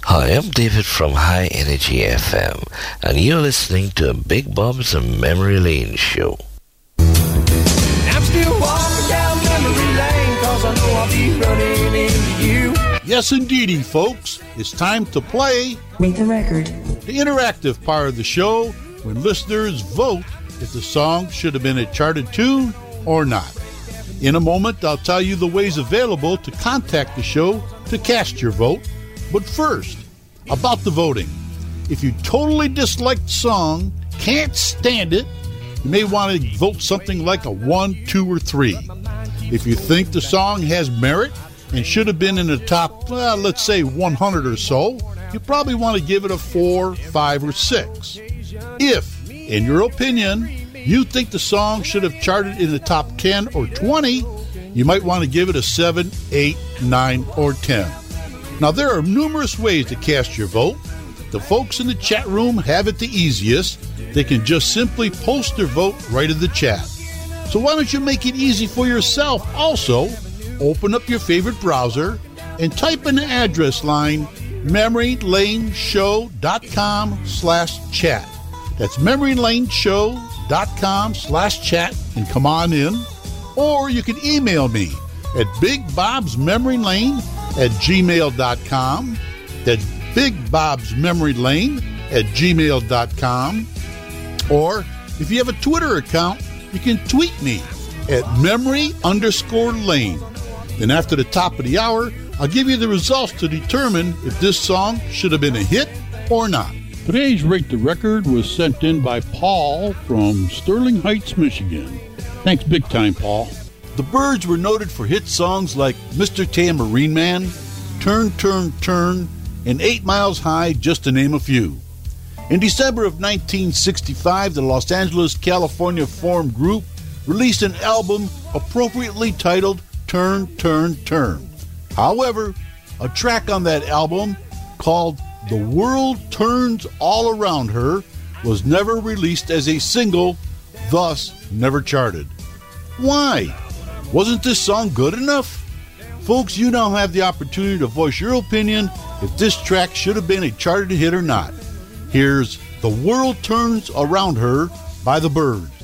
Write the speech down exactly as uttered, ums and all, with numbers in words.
Hi, I'm David from High Energy F M, and you're listening to Big Bob's Memory Lane Show. I'm still walking down memory lane, cause I know I'll be running into you. Yes, indeedy, folks. It's time to play Rate the Record, the interactive part of the show when listeners vote if the song should have been a charted tune or not. In a moment, I'll tell you the ways available to contact the show to cast your vote. But first, about the voting. If you totally dislike the song, can't stand it, you may want to vote something like a one, two, or three. If you think the song has merit and should have been in the top, well, let's say one hundred or so, you probably want to give it a four, five, or six. If, in your opinion, you think the song should have charted in the top ten or twenty, you might want to give it a seven, eight, nine, or ten. Now, there are numerous ways to cast your vote. The folks in the chat room have it the easiest. They can just simply post their vote right in the chat. So why don't you make it easy for yourself also? Open up your favorite browser and type in the address line memorylaneshow.com slash chat. That's memorylaneshow.com slash chat and come on in. Or you can email me at bigbobsmemorylane at gmail dot com. That's bigbobsmemorylane at gmail dot com. Or if you have a Twitter account, you can tweet me at memory underscore lane. Then after the top of the hour, I'll give you the results to determine if this song should have been a hit or not. Today's Rate the Record was sent in by Paul from Sterling Heights, Michigan. Thanks big time, Paul. The Byrds were noted for hit songs like Mister Tambourine Man, Turn, Turn, Turn, and Eight Miles High, just to name a few. In December of nineteen sixty-five, the Los Angeles, California formed group released an album appropriately titled Turn, Turn, Turn. However, a track on that album called The World Turns All Around Her was never released as a single, thus never charted. Why? Wasn't this song good enough? Folks, you now have the opportunity to voice your opinion if this track should have been a charted hit or not. Here's The World Turns Around Her by the Byrds.